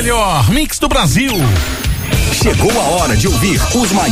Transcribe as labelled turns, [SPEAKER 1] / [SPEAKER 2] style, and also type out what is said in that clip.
[SPEAKER 1] melhor mix do Brasil.
[SPEAKER 2] Chegou a hora de ouvir os maiores